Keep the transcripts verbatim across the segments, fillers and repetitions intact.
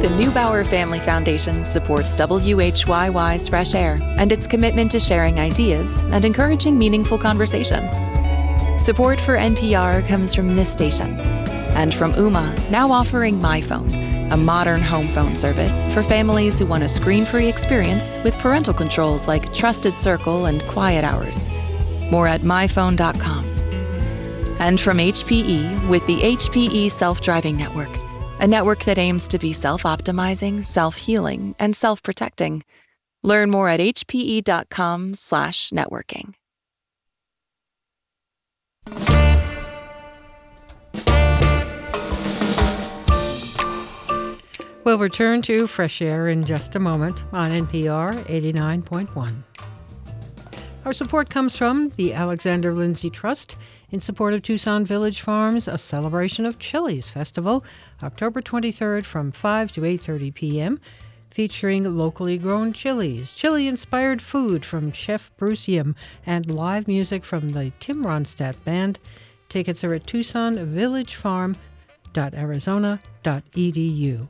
The Neubauer Family Foundation supports W H Y Y's Fresh Air and its commitment to sharing ideas and encouraging meaningful conversation. Support for N P R comes from this station and from Ooma, now offering MyPhone, a modern home phone service for families who want a screen-free experience with parental controls like Trusted Circle and Quiet Hours. More at my phone dot com. And from H P E with the H P E Self-Driving Network, a network that aims to be self-optimizing, self-healing, and self-protecting. Learn more at h p e dot com slash networking. We'll return to Fresh Air in just a moment on N P R eighty-nine point one. Our support comes from the Alexander Lindsay Trust in support of Tucson Village Farms, a celebration of chilies festival, October twenty-third from five to eight thirty p.m., featuring locally grown chilies, chili-inspired food from Chef Bruce Yim, and live music from the Tim Ronstadt Band. Tickets are at tucson village farm dot arizona dot e d u.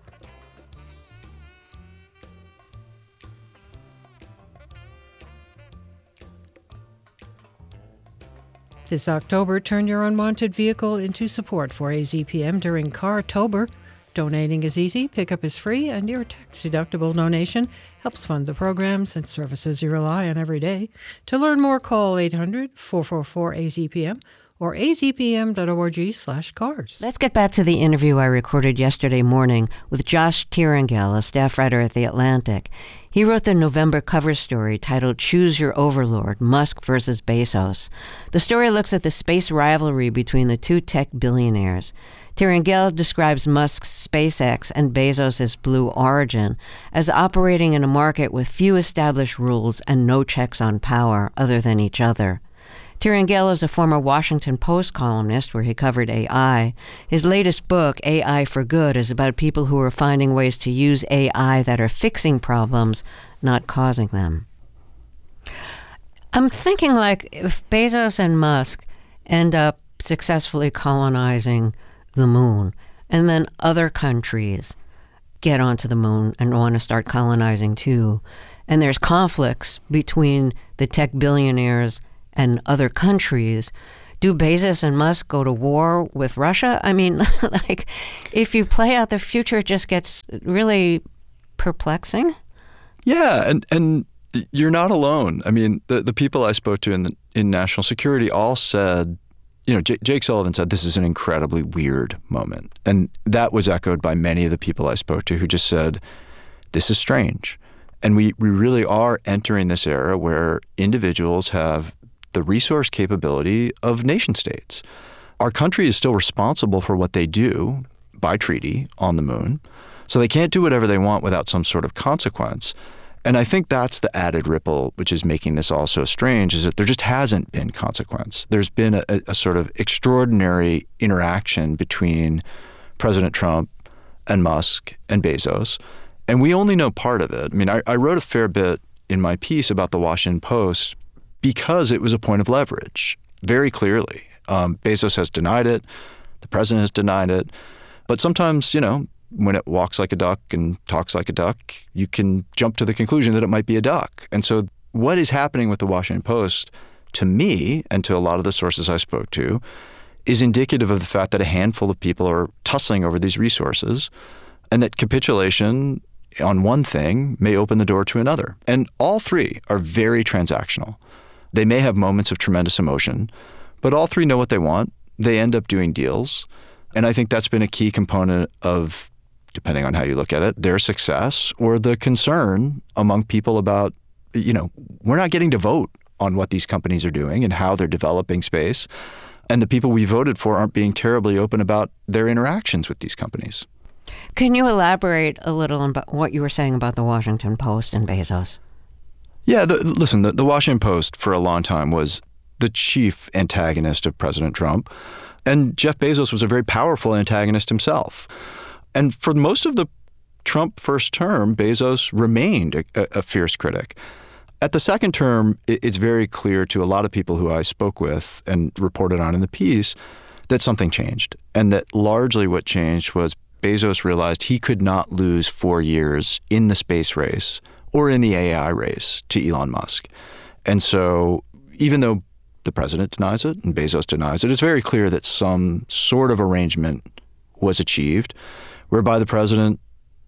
This October, turn your unwanted vehicle into support for A Z P M during Cartober. Donating is easy, pickup is free, and your tax-deductible donation helps fund the programs and services you rely on every day. To learn more, call eight hundred, four four four, A Z P M or a z p m dot org slash cars. Let's get back to the interview I recorded yesterday morning with Josh Tiringale, a staff writer at The Atlantic. He wrote the November cover story titled Choose Your Overlord, Musk versus Bezos. The story looks at the space rivalry between the two tech billionaires. Tiringale describes Musk's SpaceX and Bezos' Blue Origin as operating in a market with few established rules and no checks on power other than each other. Tiringale is a former Washington Post columnist where he covered A I. His latest book, A I for Good, is about people who are finding ways to use A I that are fixing problems, not causing them. I'm thinking, like, if Bezos and Musk end up successfully colonizing the moon, and then other countries get onto the moon and want to start colonizing too, and there's conflicts between the tech billionaires and other countries, do Bezos and Musk go to war with Russia? I mean, like, if you play out the future, it just gets really perplexing. Yeah, and and you're not alone. I mean, the, the people I spoke to in the, in national security all said, you know, J- Jake Sullivan said this is an incredibly weird moment. And that was echoed by many of the people I spoke to who just said, this is strange. And we, we really are entering this era where individuals have the resource capability of nation states. Our country is still responsible for what they do by treaty on the moon, so they can't do whatever they want without some sort of consequence. And I think that's the added ripple which is making this all so strange, is that there just hasn't been consequence. There's been a, a sort of extraordinary interaction between President Trump and Musk and Bezos, and we only know part of it. I mean, I, I wrote a fair bit in my piece about the Washington Post because it was a point of leverage, very clearly. Um, Bezos has denied it. The president has denied it. But sometimes, you know, when it walks like a duck and talks like a duck, you can jump to the conclusion that it might be a duck. And so what is happening with the Washington Post, to me and to a lot of the sources I spoke to, is indicative of the fact that a handful of people are tussling over these resources, and that capitulation on one thing may open the door to another. And all three are very transactional. They may have moments of tremendous emotion, but all three know what they want. They end up doing deals. And I think that's been a key component of, depending on how you look at it, their success or the concern among people about, you know, we're not getting to vote on what these companies are doing and how they're developing space. And the people we voted for aren't being terribly open about their interactions with these companies. Can you elaborate a little on what you were saying about the Washington Post and Bezos? Yeah, the, listen, the, the Washington Post for a long time was the chief antagonist of President Trump. And Jeff Bezos was a very powerful antagonist himself. And for most of the Trump first term, Bezos remained a, a fierce critic. At the second term, it, it's very clear to a lot of people who I spoke with and reported on in the piece that something changed. And that largely what changed was Bezos realized he could not lose four years in the space race or in the A I race to Elon Musk. And so even though the president denies it and Bezos denies it, it's very clear that some sort of arrangement was achieved whereby the president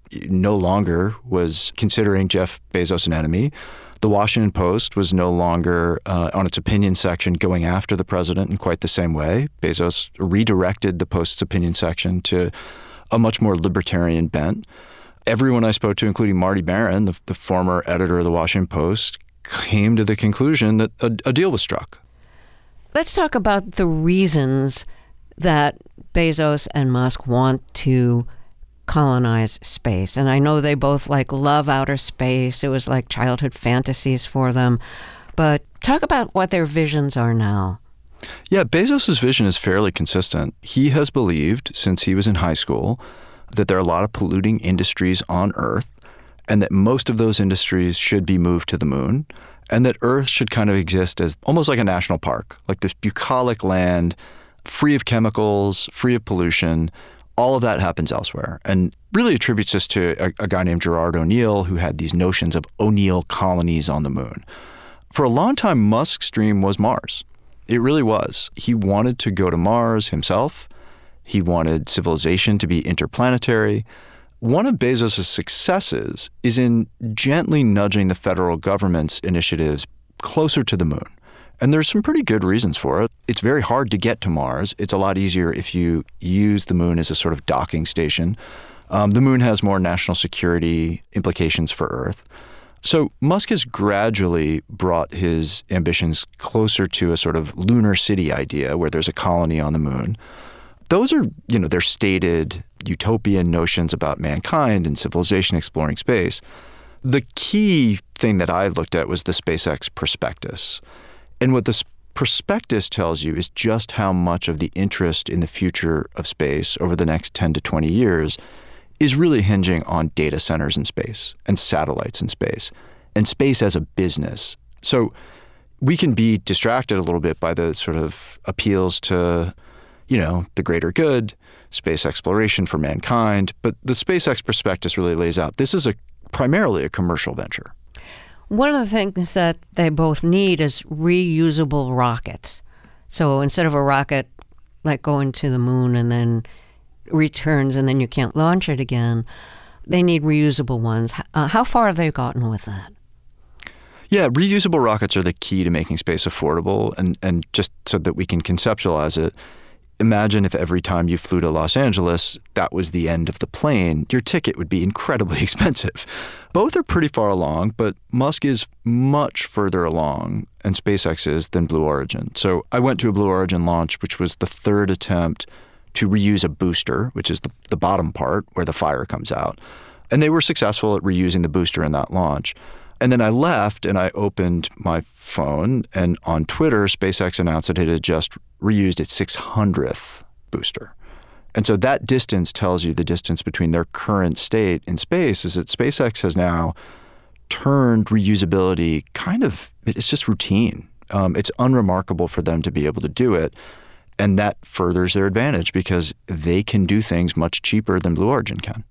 no longer was considering Jeff Bezos an enemy. The Washington Post was no longer uh, on its opinion section going after the president in quite the same way. Bezos redirected the Post's opinion section to a much more libertarian bent. Everyone I spoke to, including Marty Baron, the, the former editor of the Washington Post, came to the conclusion that a, a deal was struck. Let's talk about the reasons that Bezos and Musk want to colonize space. And I know they both like love outer space. It was like childhood fantasies for them. But talk about what their visions are now. Yeah, Bezos' vision is fairly consistent. He has believed since he was in high school that there are a lot of polluting industries on Earth and that most of those industries should be moved to the moon and that Earth should kind of exist as almost like a national park, like this bucolic land, free of chemicals, free of pollution. All of that happens elsewhere, and really attributes this to a, a guy named Gerard O'Neill who had these notions of O'Neill colonies on the moon. For a long time, Musk's dream was Mars. It really was. He wanted to go to Mars himself. He wanted civilization to be interplanetary. One of Bezos' successes is in gently nudging the federal government's initiatives closer to the moon. And there's some pretty good reasons for it. It's very hard to get to Mars. It's a lot easier if you use the moon as a sort of docking station. Um, the moon has more national security implications for Earth. So Musk has gradually brought his ambitions closer to a sort of lunar city idea where there's a colony on the moon. Those are, you know, they're stated utopian notions about mankind and civilization exploring space. The key thing that I looked at was the SpaceX prospectus. And what this prospectus tells you is just how much of the interest in the future of space over the next ten to twenty years is really hinging on data centers in space and satellites in space and space as a business. So we can be distracted a little bit by the sort of appeals to, you know, the greater good, space exploration for mankind. But the SpaceX prospectus really lays out this is a primarily a commercial venture. One of the things that they both need is reusable rockets. So instead of a rocket like going to the moon and then returns and then you can't launch it again, they need reusable ones. Uh, how far have they gotten with that? Yeah, reusable rockets are the key to making space affordable. And, and just so that we can conceptualize it, imagine if every time you flew to Los Angeles, that was the end of the plane. Your ticket would be incredibly expensive. Both are pretty far along, but Musk is much further along, and SpaceX is, than Blue Origin. So I went to a Blue Origin launch, which was the third attempt to reuse a booster, which is the, the bottom part where the fire comes out. And they were successful at reusing the booster in that launch. And then I left and I opened my phone, and on Twitter, SpaceX announced that it had just reused its six hundredth booster. And so that distance tells you the distance between their current state in space is that SpaceX has now turned reusability kind of, it's just routine. Um, it's unremarkable for them to be able to do it. And that furthers their advantage because they can do things much cheaper than Blue Origin can.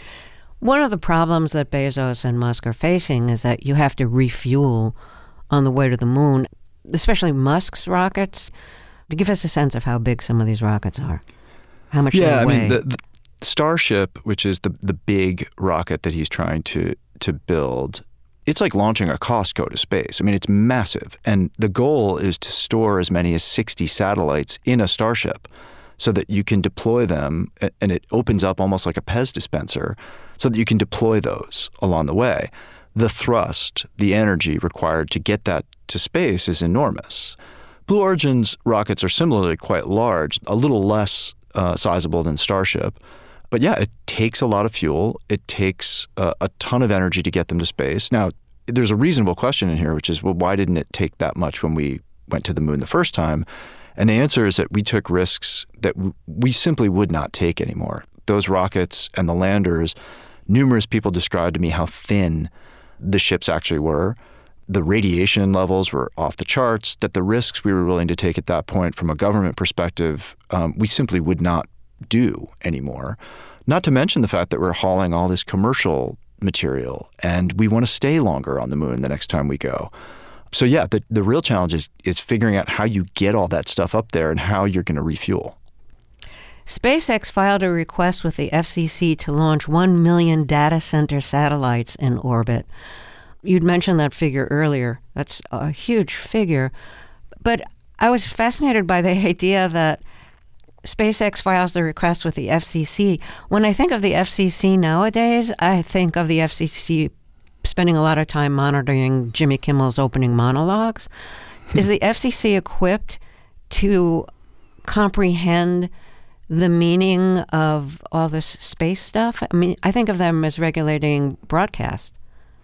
One of the problems that Bezos and Musk are facing is that you have to refuel on the way to the moon, especially Musk's rockets. To give us a sense of how big some of these rockets are, how much yeah, they weigh. I mean, the, the Starship, which is the the big rocket that he's trying to to build, it's like launching a Costco to space. I mean, it's massive, and the goal is to store as many as sixty satellites in a Starship, so that you can deploy them, and it opens up almost like a Pez dispenser, so that you can deploy those along the way. The thrust, the energy required to get that to space is enormous. Blue Origin's rockets are similarly quite large, a little less uh, sizable than Starship. But yeah, it takes a lot of fuel. It takes uh, a ton of energy to get them to space. Now, there's a reasonable question in here, which is, well, why didn't it take that much when we went to the moon the first time? And the answer is that we took risks that w- we simply would not take anymore. Those rockets and the landers, numerous people described to me how thin the ships actually were. The radiation levels were off the charts, that the risks we were willing to take at that point from a government perspective, um, we simply would not do anymore. Not to mention the fact that we're hauling all this commercial material and we want to stay longer on the moon the next time we go. So yeah, the, the real challenge is, is figuring out how you get all that stuff up there and how you're going to refuel. SpaceX filed a request with the F C C to launch one million data center satellites in orbit. You'd mentioned that figure earlier. That's a huge figure. But I was fascinated by the idea that SpaceX files the request with the F C C. When I think of the F C C nowadays, I think of the F C C spending a lot of time monitoring Jimmy Kimmel's opening monologues. Is the F C C equipped to comprehend the meaning of all this space stuff? I mean, I think of them as regulating broadcast.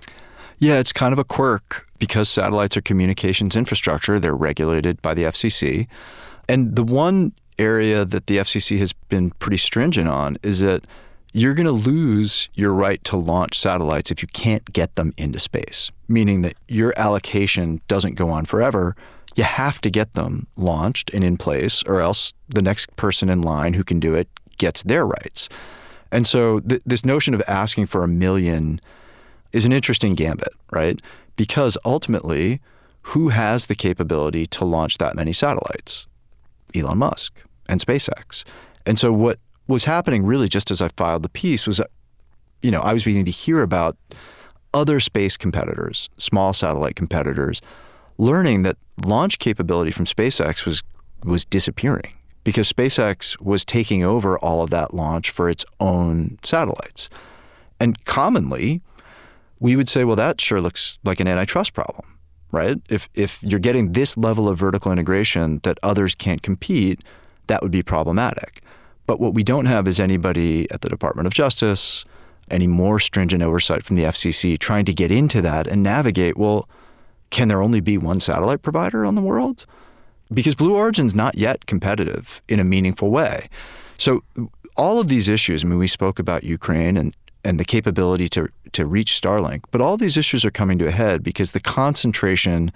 Yeah, it's kind of a quirk. Because satellites are communications infrastructure, they're regulated by the F C C. And the one area that the F C C has been pretty stringent on is that you're going to lose your right to launch satellites if you can't get them into space, meaning that your allocation doesn't go on forever. You have to get them launched and in place, or else the next person in line who can do it gets their rights. And so th- this notion of asking for a million is an interesting gambit, right? Because ultimately, who has the capability to launch that many satellites? Elon Musk and SpaceX. And so what was happening really just as I filed the piece was, you know, I was beginning to hear about other space competitors, small satellite competitors, learning that launch capability from SpaceX was was disappearing because SpaceX was taking over all of that launch for its own satellites. And commonly, we would say, well, that sure looks like an antitrust problem, right? If if you're getting this level of vertical integration that others can't compete, that would be problematic. But what we don't have is anybody at the Department of Justice, any more stringent oversight from the F C C trying to get into that and navigate, well, can there only be one satellite provider on the world? Because Blue Origin's not yet competitive in a meaningful way. So all of these issues, I mean, we spoke about Ukraine and and the capability to to reach Starlink. But all these issues are coming to a head because the concentration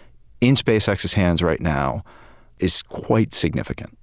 in SpaceX's hands right now is quite significant.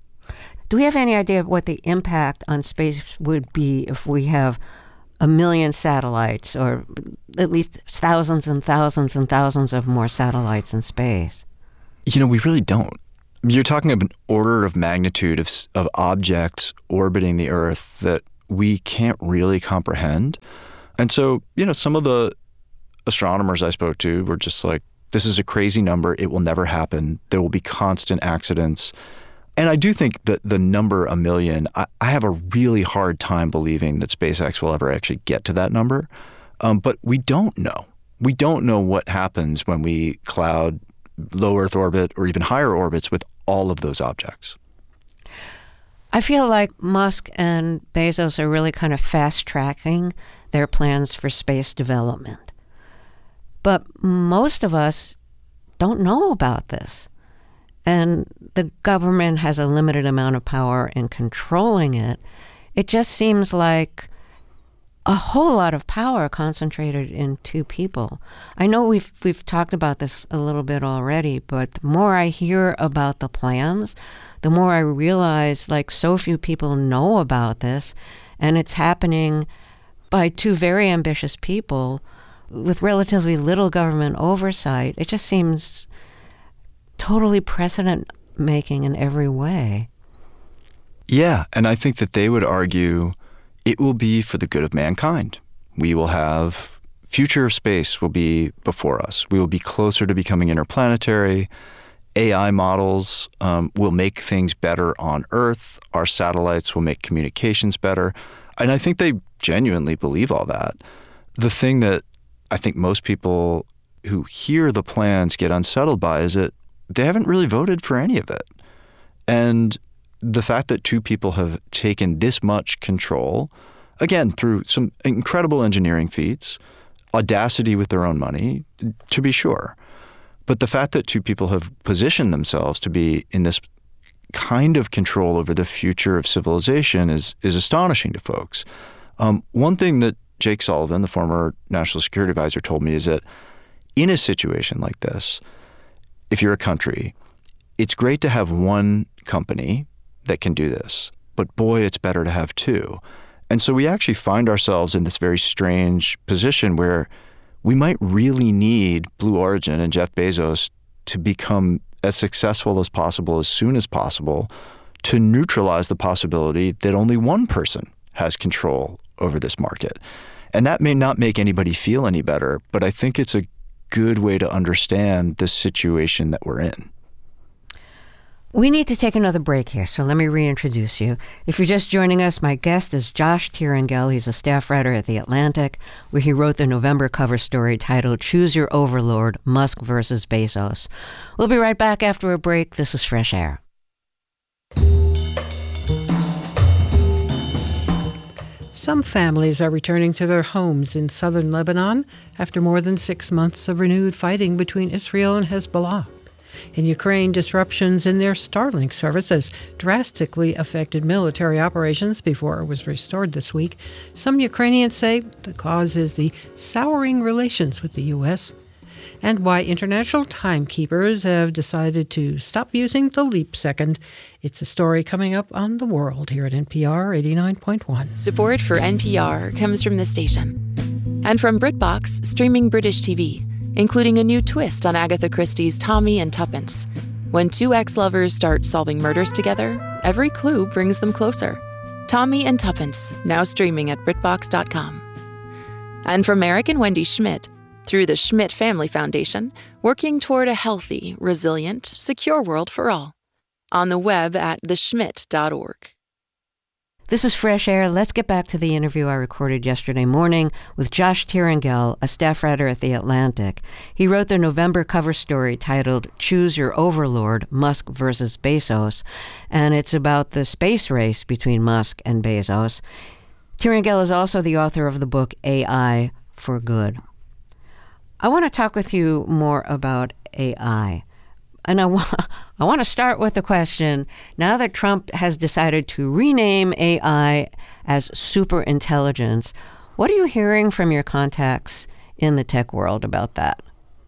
Do we have any idea of what the impact on space would be if we have a million satellites, or at least thousands and thousands and thousands of more satellites in space? You know, we really don't. You're talking of an order of magnitude of, of objects orbiting the Earth that we can't really comprehend. And so, you know, some of the astronomers I spoke to were just like, this is a crazy number. It will never happen. There will be constant accidents. And I do think that the number a million, I, I have a really hard time believing that SpaceX will ever actually get to that number. Um, but we don't know. We don't know what happens when we cloud low Earth orbit or even higher orbits with all of those objects. I feel like Musk and Bezos are really kind of fast-tracking their plans for space development. But most of us don't know about this. And the government has a limited amount of power in controlling it. It just seems like a whole lot of power concentrated in two people. I know we've we've talked about this a little bit already, but the more I hear about the plans, the more I realize like so few people know about this, and it's happening by two very ambitious people with relatively little government oversight. It just seems totally precedent-making in every way. Yeah, and I think that they would argue it will be for the good of mankind. We will have, future of space will be before us. We will be closer to becoming interplanetary. A I models um, will make things better on Earth. Our satellites will make communications better. And I think they genuinely believe all that. The thing that I think most people who hear the plans get unsettled by is that they haven't really voted for any of it. And the fact that two people have taken this much control, again, through some incredible engineering feats, audacity with their own money, to be sure. But the fact that two people have positioned themselves to be in this kind of control over the future of civilization is is astonishing to folks. Um, one thing that Jake Sullivan, the former National Security Advisor, told me is that in a situation like this, if you're a country, it's great to have one company that can do this. But boy, it's better to have two. And so we actually find ourselves in this very strange position where we might really need Blue Origin and Jeff Bezos to become as successful as possible as soon as possible to neutralize the possibility that only one person has control over this market. And that may not make anybody feel any better, but I think it's a good way to understand the situation that we're in. We need to take another break here, so let me reintroduce you. If you're just joining us, my guest is Josh Tiringel. He's a staff writer at The Atlantic, where he wrote the November cover story titled Choose Your Overlord, Musk versus Bezos. We'll be right back after a break. This is Fresh Air. Some families are returning to their homes in southern Lebanon after more than six months of renewed fighting between Israel and Hezbollah. In Ukraine, disruptions in their Starlink service has drastically affected military operations before it was restored this week. Some Ukrainians say the cause is the souring relations with the U S, and why international timekeepers have decided to stop using the leap second. It's a story coming up on The World here at N P R eighty-nine point one. Support for N P R comes from this station and from BritBox, streaming British T V, including a new twist on Agatha Christie's Tommy and Tuppence. When two ex-lovers start solving murders together, every clue brings them closer. Tommy and Tuppence, now streaming at BritBox dot com. And from Eric and Wendy Schmidt, through the Schmidt Family Foundation, working toward a healthy, resilient, secure world for all. On the web at the schmidt dot org. This is Fresh Air. Let's get back to the interview I recorded yesterday morning with Josh Tiringel, a staff writer at The Atlantic. He wrote the November cover story titled Choose Your Overlord, Musk versus Bezos, and it's about the space race between Musk and Bezos. Tiringel is also the author of the book A I for Good. I want to talk with you more about A I. And I, wa- I want to start with the question, now that Trump has decided to rename A I as superintelligence, what are you hearing from your contacts in the tech world about that?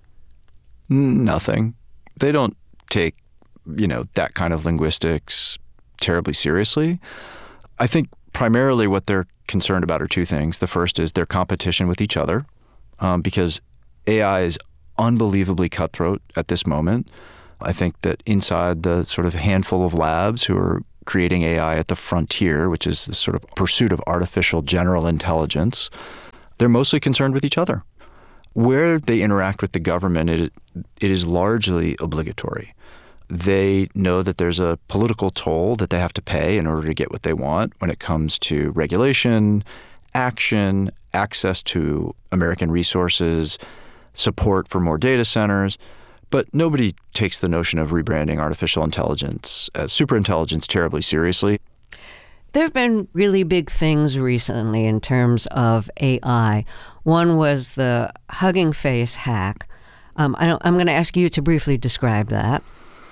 Nothing. They don't take, you know, that kind of linguistics terribly seriously. I think primarily what they're concerned about are two things. The first is their competition with each other, um, because A I is unbelievably cutthroat at this moment. I think that inside the sort of handful of labs who are creating A I at the frontier, which is the sort of pursuit of artificial general intelligence, they're mostly concerned with each other. Where they interact with the government, it, it is largely obligatory. They know that there's a political toll that they have to pay in order to get what they want when it comes to regulation, action, access to American resources, support for more data centers. But nobody takes the notion of rebranding artificial intelligence as superintelligence terribly seriously. There have been really big things recently in terms of A I. One was the Hugging Face hack. Um, I don't, I'm going to ask you to briefly describe that.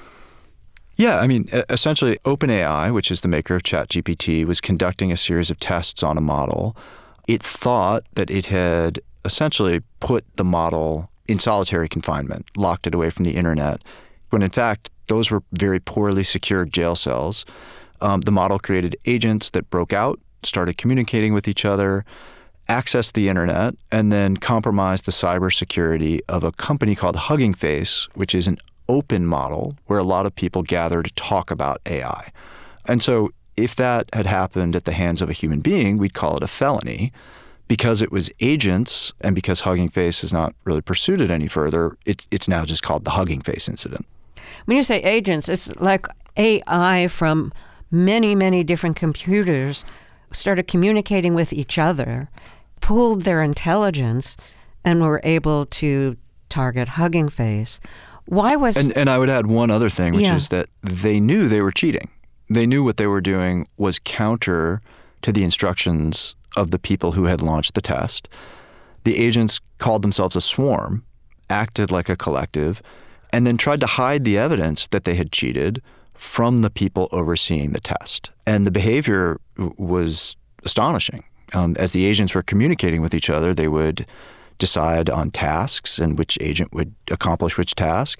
Yeah, I mean, essentially OpenAI, which is the maker of ChatGPT, was conducting a series of tests on a model. It thought that it had essentially put the model in solitary confinement, locked it away from the internet, when in fact, those were very poorly secured jail cells. Um, the model created agents that broke out, started communicating with each other, accessed the internet, and then compromised the cybersecurity of a company called Hugging Face, which is an open model where a lot of people gather to talk about A I. And so if that had happened at the hands of a human being, we'd call it a felony. Because it was agents and because Hugging Face has not really pursued it any further, it, it's now just called the Hugging Face incident. When you say agents, it's like A I from many, many different computers started communicating with each other, pooled their intelligence, and were able to target Hugging Face. Why was... And, and I would add one other thing, which yeah. is that they knew they were cheating. They knew what they were doing was counter to the instructions of the people who had launched the test. The agents called themselves a swarm, acted like a collective, and then tried to hide the evidence that they had cheated from the people overseeing the test. And the behavior was astonishing. Um, as the agents were communicating with each other, they would decide on tasks and which agent would accomplish which task.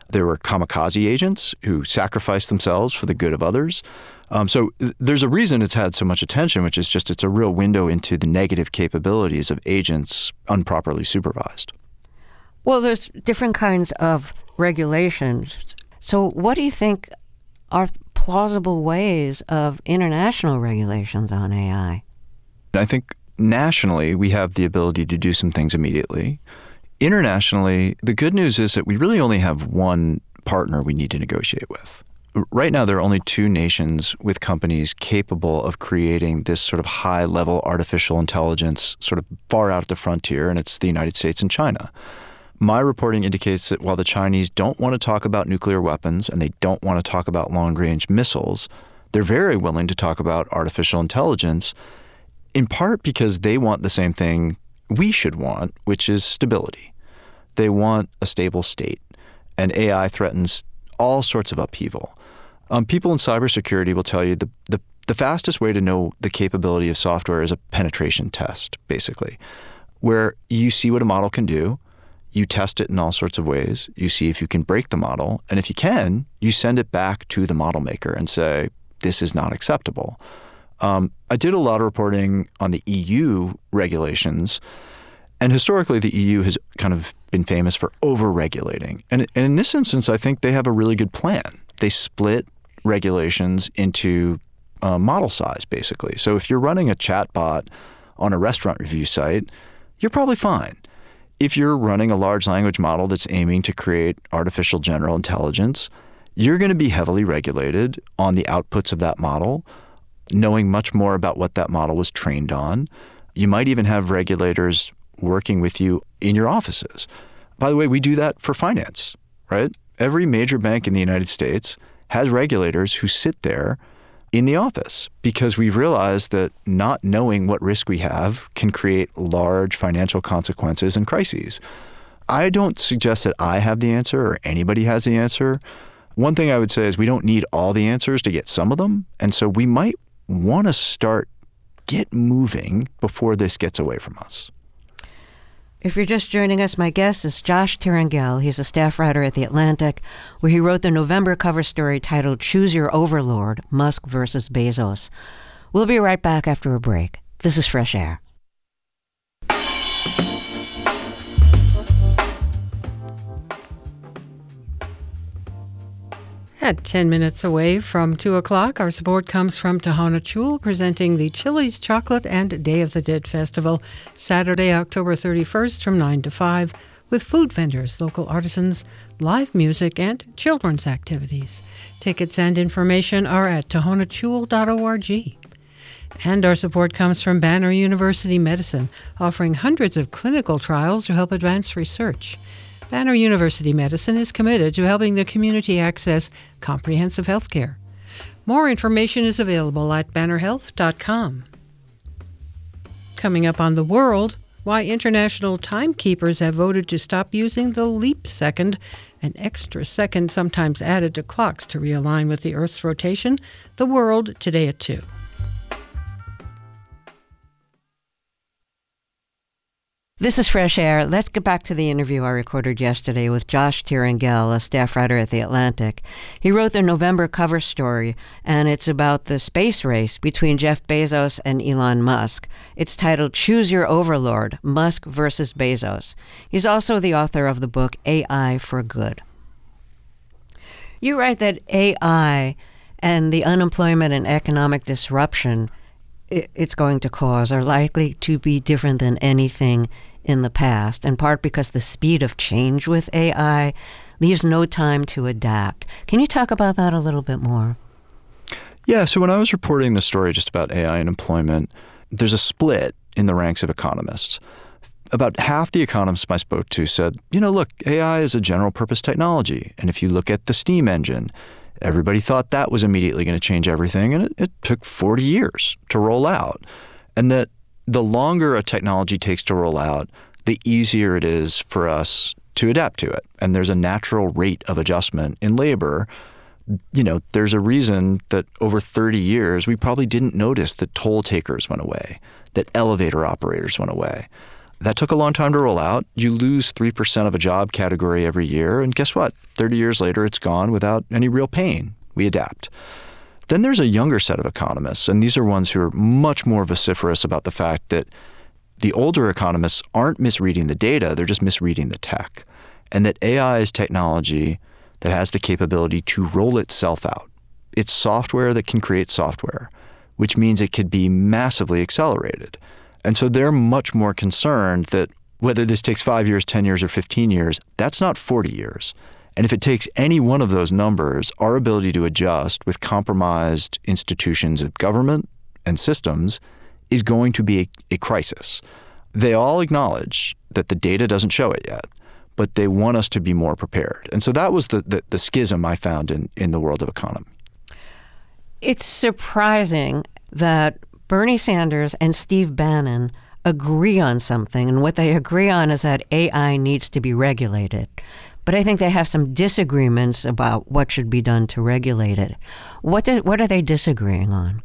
There were kamikaze agents who sacrificed themselves for the good of others. Um, so there's a reason it's had so much attention, which is just it's a real window into the negative capabilities of agents improperly supervised. Well, there's different kinds of regulations. So what do you think are plausible ways of international regulations on A I? I think nationally, we have the ability to do some things immediately. Internationally, the good news is that we really only have one partner we need to negotiate with. Right now, there are only two nations with companies capable of creating this sort of high-level artificial intelligence sort of far out at the frontier, and it's the United States and China. My reporting indicates that while the Chinese don't want to talk about nuclear weapons and they don't want to talk about long-range missiles, they're very willing to talk about artificial intelligence, in part because they want the same thing we should want, which is stability. They want a stable state, and A I threatens all sorts of upheaval. Um, people in cybersecurity will tell you the, the the fastest way to know the capability of software is a penetration test, basically, where you see what a model can do, you test it in all sorts of ways, you see if you can break the model, and if you can, you send it back to the model maker and say, this is not acceptable. Um, I did a lot of reporting on the E U regulations, and historically the E U has kind of been famous for over-regulating. And, and in this instance, I think they have a really good plan. They split regulations into uh, model size, basically. So if you're running a chatbot on a restaurant review site, you're probably fine. If you're running a large language model that's aiming to create artificial general intelligence, you're going to be heavily regulated on the outputs of that model, knowing much more about what that model was trained on. You might even have regulators working with you in your offices. By the way, we do that for finance, right? Every major bank in the United States has regulators who sit there in the office because we've realized that not knowing what risk we have can create large financial consequences and crises. I don't suggest that I have the answer or anybody has the answer. One thing I would say is we don't need all the answers to get some of them. And so we might want to start get moving before this gets away from us. If you're just joining us, my guest is Josh Tirangel. He's a staff writer at The Atlantic, where he wrote the November cover story titled Choose Your Overlord, Musk versus Bezos. We'll be right back after a break. This is Fresh Air. At ten minutes away from two o'clock, our support comes from Tohono Chul, presenting the Chili's Chocolate and Day of the Dead Festival, Saturday, October thirty-first from nine to five, with food vendors, local artisans, live music, and children's activities. Tickets and information are at tohono chul dot org. And our support comes from Banner University Medicine, offering hundreds of clinical trials to help advance research. Banner University Medicine is committed to helping the community access comprehensive health care. More information is available at banner health dot com. Coming up on The World, why international timekeepers have voted to stop using the leap second, an extra second sometimes added to clocks to realign with the Earth's rotation. The World, today at two. This is Fresh Air. Let's get back to the interview I recorded yesterday with Josh Tirangel, a staff writer at The Atlantic. He wrote the November cover story, and it's about the space race between Jeff Bezos and Elon Musk. It's titled Choose Your Overlord, Musk versus Bezos. He's also the author of the book A I for Good. You write that A I and the unemployment and economic disruption it's going to cause are likely to be different than anything in the past, in part because the speed of change with A I leaves no time to adapt. Can you talk about that a little bit more? Yeah, so when I was reporting the story just about A I and employment, there's a split in the ranks of economists. About half the economists I spoke to said, you know, look, A I is a general purpose technology. And if you look at the steam engine, everybody thought that was immediately going to change everything, and it, it took forty years to roll out. And that the longer a technology takes to roll out, the easier it is for us to adapt to it. And there's a natural rate of adjustment in labor. You know, there's a reason that over thirty years, we probably didn't notice that toll takers went away, that elevator operators went away. That took a long time to roll out. You lose three percent of a job category every year, and guess what? thirty years later, it's gone without any real pain. We adapt. Then there's a younger set of economists, and these are ones who are much more vociferous about the fact that the older economists aren't misreading the data, they're just misreading the tech. And that A I is technology that has the capability to roll itself out. It's software that can create software, which means it could be massively accelerated. And so they're much more concerned that whether this takes five years, ten years, or fifteen years, that's not forty years. And if it takes any one of those numbers, our ability to adjust with compromised institutions of government and systems is going to be a, a crisis. They all acknowledge that the data doesn't show it yet, but they want us to be more prepared. And so that was the, the, the schism I found in, in the world of economy. It's surprising that Bernie Sanders and Steve Bannon agree on something, and what they agree on is that A I needs to be regulated. But I think they have some disagreements about what should be done to regulate it. What do, what are they disagreeing on?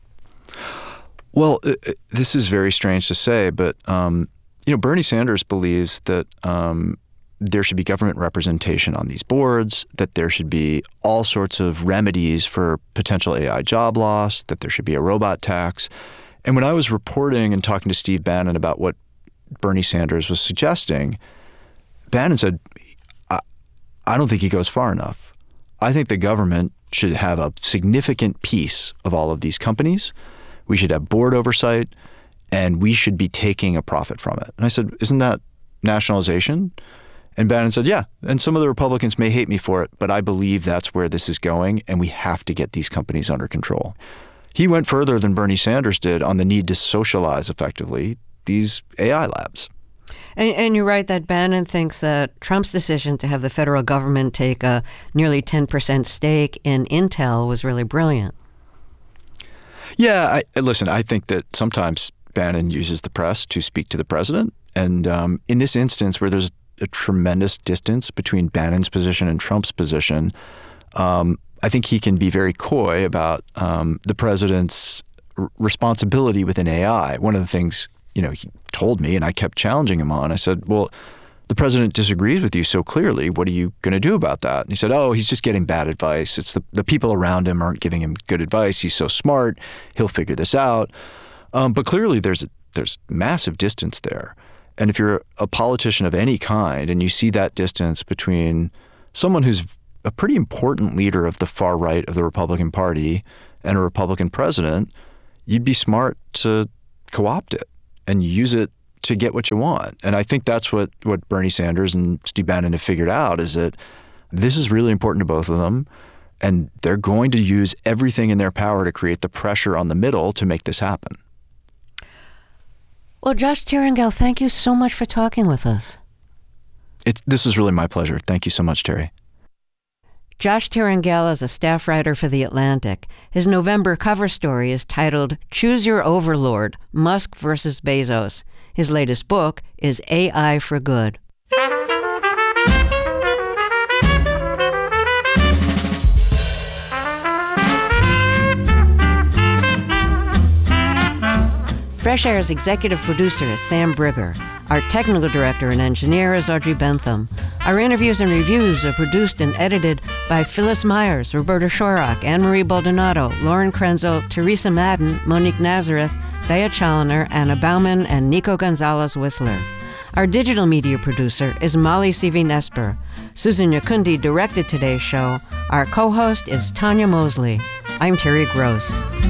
Well, uh, this is very strange to say, but um, you know, Bernie Sanders believes that um, there should be government representation on these boards, that there should be all sorts of remedies for potential A I job loss, that there should be a robot tax. And when I was reporting and talking to Steve Bannon about what Bernie Sanders was suggesting, Bannon said, I, I don't think he goes far enough. I think the government should have a significant piece of all of these companies. We should have board oversight, and we should be taking a profit from it. And I said, isn't that nationalization? And Bannon said, yeah, and some of the Republicans may hate me for it, but I believe that's where this is going, and we have to get these companies under control. He went further than Bernie Sanders did on the need to socialize effectively these A I labs. And, and you're right that Bannon thinks that Trump's decision to have the federal government take a nearly ten percent stake in Intel was really brilliant. Yeah, I, listen, I think that sometimes Bannon uses the press to speak to the president. And um, in this instance where there's a tremendous distance between Bannon's position and Trump's position, um, I think he can be very coy about um, the president's r- responsibility within A I. One of the things, you know, he told me, and I kept challenging him on, I said, well, the president disagrees with you so clearly. What are you going to do about that? And he said, oh, he's just getting bad advice. It's the, the people around him aren't giving him good advice. He's so smart. He'll figure this out. Um, but clearly there's a, there's massive distance there. And if you're a politician of any kind and you see that distance between someone who's a pretty important leader of the far right of the Republican Party and a Republican president, you'd be smart to co-opt it and use it to get what you want. And I think that's what, what Bernie Sanders and Steve Bannon have figured out, is that this is really important to both of them, and they're going to use everything in their power to create the pressure on the middle to make this happen. Well, Josh Tiringale, thank you so much for talking with us. It's, this is really my pleasure. Thank you so much, Terry. Josh Tiringale is a staff writer for The Atlantic. His November cover story is titled Choose Your Overlord, Musk versus Bezos. His latest book is A I for Good. Fresh Air's executive producer is Sam Brigger. Our technical director and engineer is Audrey Bentham. Our interviews and reviews are produced and edited by Phyllis Myers, Roberta Shorrock, Anne-Marie Baldonado, Lauren Krenzel, Teresa Madden, Monique Nazareth, Thea Challoner, Anna Bauman, and Nico Gonzalez-Whistler. Our digital media producer is Molly Sivi-Nesper. Susan Yakundi directed today's show. Our co-host is Tanya Mosley. I'm Terry Gross.